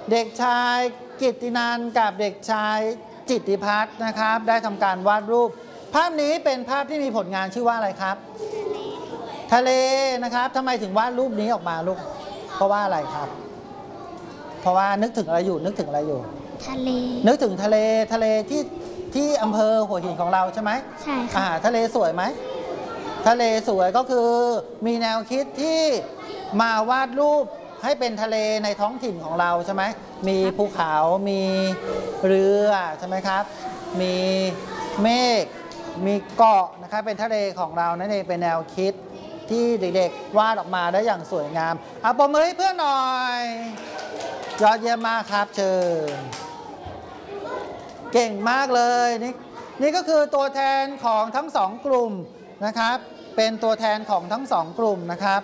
เด็กชายกิตตินันท์กับเด็กชายจิตติพัฒน์นะครับได้ทำการวาดรูปภาพนี้เป็นภาพที่มีผลงานชื่อว่าอะไรครับทะเลนะครับทำไมถึงวาดรูปนี้ออกมาลูกเพราะว่าอะไรครับเพราะว่านึกถึงอะไรอยู่ทะเลนึกถึงทะเลที่อำเภอหัวหินของเราใช่ไหมใช่ค่ะทะเลสวยไหมทะเลสวยก็คือมีแนวคิดที่มาวาดรูปให้เป็นทะเลในท้องถิ่นของเราใช่ไหมมีภูเขามีเรือใช่ไหมครับมีเมฆมีเกาะนะครับเป็นทะเลของเรานั่นเองเป็นแนวคิดที่เด็กๆวาดออกมาได้อย่างสวยงามปรบมือให้เพื่อนหน่อยยอดเยี่ยมมากครับเชิญเก่งมากเลยนี่ก็คือตัวแทนของทั้งสองกลุ่มนะครับเป็นตัวแทนของทั้งสองกลุ่มนะครับ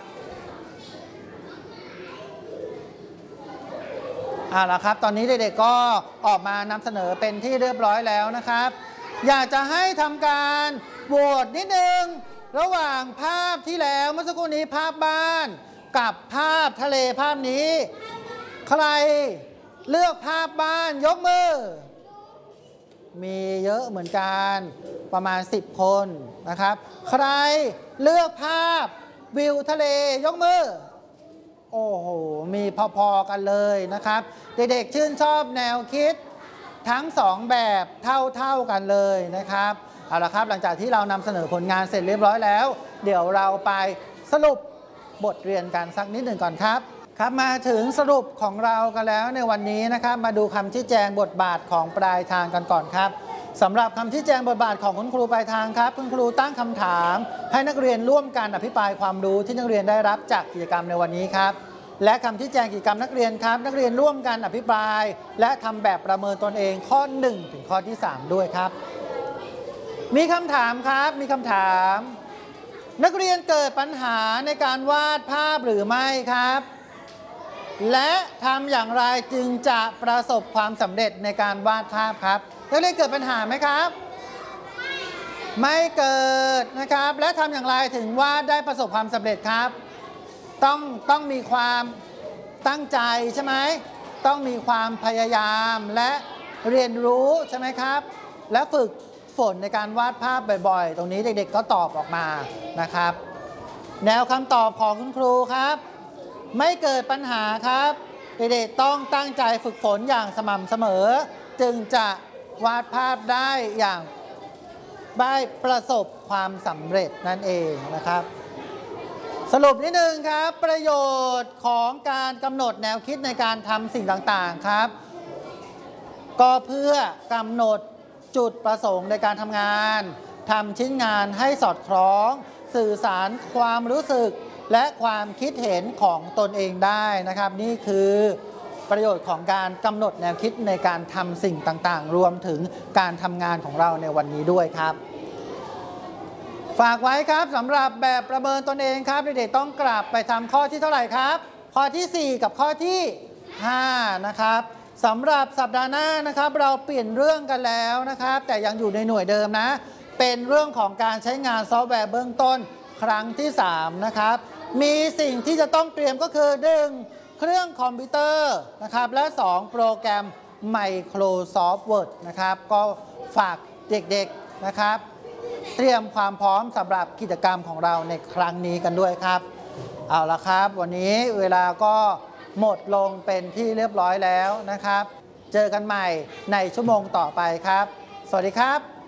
ละครับตอนนี้เด็กๆก็ออกมานำเสนอเป็นที่เรียบร้อยแล้วนะครับอยากจะให้ทำการโหวตนิดนึงระหว่างภาพที่แล้วเมื่อสักครู่นี้ภาพบ้านกับภาพทะเลภาพนี้ใครเลือกภาพบ้านยกมือมีเยอะเหมือนกันประมาณ10คนนะครับใครเลือกภาพวิวทะเลยกมือโอ้โหมีพอๆกันเลยนะครับเด็กๆชื่นชอบแนวคิดทั้ง2แบบเท่ากันเลยนะครับเอาละครับหลังจากที่เรานำเสนอผลงานเสร็จเรียบร้อยแล้วเดี๋ยวเราไปสรุปบทเรียนกันสักนิดหนึ่งก่อนครับมาถึงสรุปของเรากันแล้วในวันนี้นะครับมาดูคำชี้แจงบทบาทของปลายทางกันก่อนครับสำหรับคำชี้แจงบทบาทของคุณครูปลายทางครับคุณครูตั้งคำถามให้นักเรียนร่วมกันอภิปรายความรู้ที่นักเรียนได้รับจากกิจกรรมในวันนี้ครับและคำชี้แจงกิจกรรมนักเรียนครับนักเรียนร่วมกันอภิปรายและทำแบบประเมินตนเองข้อ1ถึงข้อที่3ด้วยครับมีคำถามครับมีคำถามนักเรียนเกิดปัญหาในการวาดภาพหรือไม่ครับและทำอย่างไรจึงจะประสบความสำเร็จในการวาดภาพครับนักเรียนเกิดปัญหาไหมครับไม่เกิดนะครับและทำอย่างไรถึงวาดได้ประสบความสำเร็จครับต้องมีความตั้งใจใช่ไหมต้องมีความพยายามและเรียนรู้ใช่ไหมครับและฝึกฝนในการวาดภาพบ่อยๆตรงนี้เด็กๆก็ตอบออกมานะครับแนวคำตอบของคุณครูครับไม่เกิดปัญหาครับเด็กๆต้องตั้งใจฝึกฝนอย่างสม่ำเสมอจึงจะวาดภาพได้อย่างได้ประสบความสำเร็จนั่นเองนะครับสรุปนิดนึงครับประโยชน์ของการกำหนดแนวคิดในการทำสิ่งต่างๆครับก็เพื่อกำหนดจุดประสงค์ในการทำงานทำชิ้นงานให้สอดคล้องสื่อสารความรู้สึกและความคิดเห็นของตนเองได้นะครับนี่คือประโยชน์ของการกำหนดแนวคิดในการทำสิ่งต่างๆรวมถึงการทำงานของเราในวันนี้ด้วยครับฝากไว้ครับสำหรับแบบประเมินตนเองครับเด็กๆต้องกลับไปทำข้อที่เท่าไหร่ครับข้อที่4กับข้อที่5นะครับสำหรับสัปดาห์หน้านะครับเราเปลี่ยนเรื่องกันแล้วนะครับแต่ยังอยู่ในหน่วยเดิมนะเป็นเรื่องของการใช้งานซอฟต์แวร์เบื้องต้นครั้งที่3นะครับมีสิ่งที่จะต้องเตรียมก็คือ1เครื่องคอมพิวเตอร์นะครับและ2โปรแกรม Microsoft Word นะครับก็ฝากเด็กๆนะครับเตรียมความพร้อมสำหรับกิจกรรมของเราในครั้งนี้กันด้วยครับเอาละครับวันนี้เวลาก็หมดลงเป็นที่เรียบร้อยแล้วนะครับเจอกันใหม่ในชั่วโมงต่อไปครับสวัสดีครับ